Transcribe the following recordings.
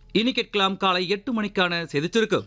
இனி கேட்கலாம் காலை 8 மணிக்கான செய்திச் சுருக்கம்.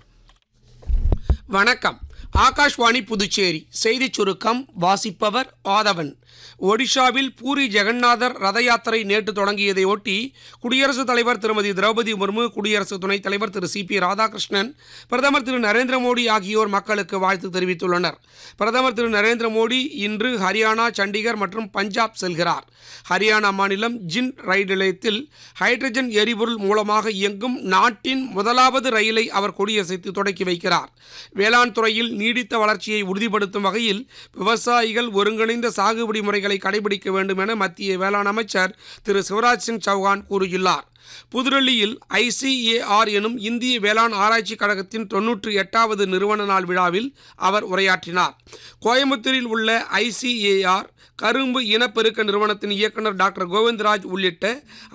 வணக்கம். ஆகாஷ்வாணி புதுச்சேரி செய்திச் சுருக்கம் வாசிப்பவர் ஆதவன். ஒடிஷாவில் பூரி ஜெகநாதர் ரத யாத்திரை நேற்று தொடங்கியதையொட்டி குடியரசுத் தலைவர் திருமதி திரௌபதி முர்மு, குடியரசு துணைத் தலைவர் திரு சி.பி. ராதாகிருஷ்ணன், பிரதமர் திரு நரேந்திர மோடி ஆகியோர் மக்களுக்கு வாழ்த்து தெரிவித்துள்ளனர். பிரதமர் திரு நரேந்திர மோடி இன்று ஹரியானா, சண்டிகர் மற்றும் பஞ்சாப் செல்கிறார். ஹரியானா மாநிலம் ஜிண்ட் ரயில் நிலையத்தில் ஹைட்ரஜன் எரிபொருள் மூலமாக இயங்கும் நாட்டின் முதலாவது ரயிலை அவர் கொடியசைத்து தொடக்கி வைக்கிறார். வேளாண் துறையில் நீடித்த வளர்ச்சியை உறுதிப்படுத்தும் வகையில் விவசாயிகள் ஒருங்கிணைந்த சாகுபடி முறைகளை கடைபிடிக்க வேண்டும் என மத்திய வேளாண் அமைச்சர் திரு சிவராஜ் சிங் சௌஹான் கூறியுள்ளார். புதுடெல்லியில் ICAR எனும் இந்திய வேளாண் ஆராய்ச்சி கழகத்தின் 98வது நிறுவன நாள் விழாவில் அவர் உரையாற்றினார். கோயம்புத்தூரில் உள்ள ICAR கரும்பு இனப்பெருக்க நிறுவனத்தின் இயக்குநர் டாக்டர் கோவிந்தராஜ் உள்ளிட்ட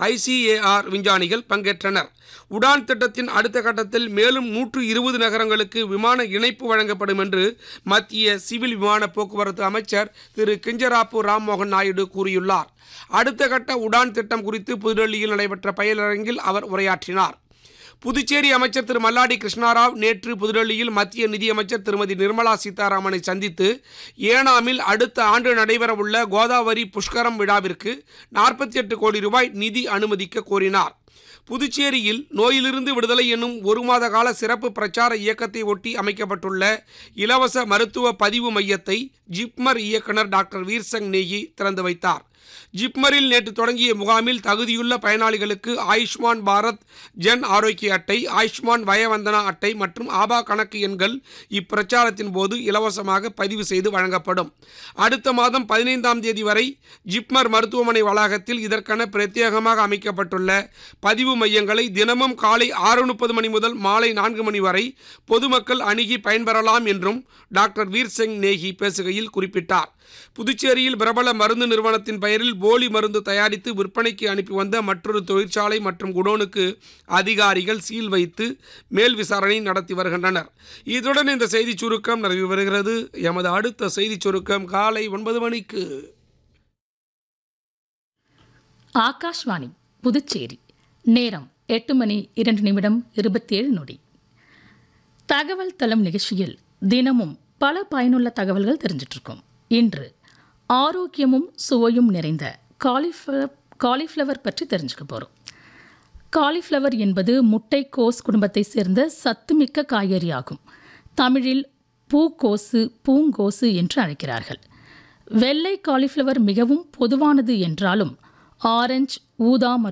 ICAR விஞ்ஞானிகள் பங்கேற்றனர். உடான் திட்டத்தின் அடுத்த கட்டத்தில் மேலும் 120 நகரங்களுக்கு விமான இணைப்பு வழங்கப்படும் என்று மத்திய சிவில் விமான போக்குவரத்து அமைச்சர் திரு கிஞ்சராப்பு ராம்மோகன் நாயுடு கூறியுள்ளார். அடுத்த கட்ட உடான் திட்டம் குறித்து புதுடெல்லியில் நடைபெற்ற பயிலரங்கில் அவர் உரையாற்றினார். புதுச்சேரி அமைச்சர் திரு மல்லாடி கிருஷ்ணாராவ் நேற்று புதுடெல்லியில் மத்திய நிதியமைச்சர் திருமதி நிர்மலா சீதாராமனை சந்தித்து ஏனாமில் அடுத்த ஆண்டு நடைபெறவுள்ள கோதாவரி புஷ்கரம் விழாவிற்கு 48 கோடி ரூபாய் நிதி அனுமதிக்க கோரினார். புதுச்சேரியில் நோயிலிருந்து விடுதலை என்னும் 1 மாத கால சிறப்பு பிரச்சார இயக்கத்தை ஒட்டி அமைக்கப்பட்டுள்ள இலவச மருத்துவ பதிவு மையத்தை ஜிப்மர் இயக்குனர் டாக்டர் வீர்சங் நேகி திறந்து வைத்தார். ஜிப்மரில் நேற்று தொடங்கிய முகாமில் தகுதியுள்ள பயனாளிகளுக்கு ஆயுஷ்மான் பாரத் ஜன் ஆரோக்கிய அட்டை, ஆயுஷ்மான் வயவந்தனா அட்டை மற்றும் ஆபா கணக்கு எண்கள் இப்பிரச்சாரத்தின் போது இலவசமாக பதிவு செய்து வழங்கப்படும். அடுத்த மாதம் 15ஆம் தேதி வரை ஜிப்மர் மருத்துவமனை வளாகத்தில் இதற்கென பிரத்யேகமாக அமைக்கப்பட்டுள்ள பதிவு மையங்களை தினமும் காலை 6:30 மணி முதல் மாலை 4 மணி வரை பொதுமக்கள் அணுகி பயன்பெறலாம் என்றும் டாக்டர் வீர்சங் நேகி பேசுகையில் குறிப்பிட்டார். புதுச்சேரியில் பிரபல மருந்து நிறுவனத்தின் பெயரில் போலி மருந்து தயாரித்து விற்பனைக்கு அனுப்பி வந்த மற்றொரு தொழிற்சாலை மற்றும் குடோனுக்கு அதிகாரிகள் சீல் வைத்து மேல் விசாரணை நடத்தி வருகின்றனர். இதுடன் இந்த செய்திச் சுருக்கம் நிறைவு பெறுகிறது. எமது அடுத்த செய்திச் சுருக்கம் காலை 9 மணிக்கு. ஆகாஷ்வாணி புதுச்சேரி நேரம் 8:02:27. தகவல் தளம் நிகழ்ச்சியில் தினமும் பல பயனுள்ள தகவல்கள் தெரிஞ்சிட்டு இருக்கோம். இன்று ஆரோக்கியமும் சுவையும் நிறைந்த காலிஃப்ளவர் பற்றி தெரிஞ்சுக்க போகிறோம். காலிஃப்ளவர் என்பது முட்டைக்கோஸ் குடும்பத்தை சேர்ந்த சத்துமிக்க காய்கறி ஆகும். தமிழில் பூக்கோசு, பூங்கோசு என்று அழைக்கிறார்கள். வெள்ளை காலிஃப்ளவர் மிகவும் பொதுவானது என்றாலும் ஆரஞ்சு, ஊதா